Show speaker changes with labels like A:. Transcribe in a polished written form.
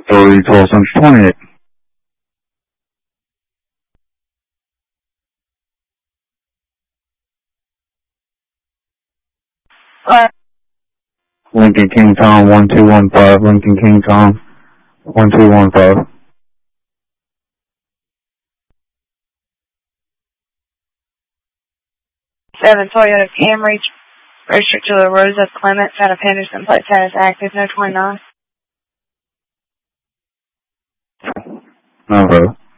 A: Authority 1228. Lincoln King Tom 1215, Lincoln King Tom 1215.
B: Seven Toyota Camry, registered to the Rosa Clements out of Henderson, plate status active, no 29.
A: Okay.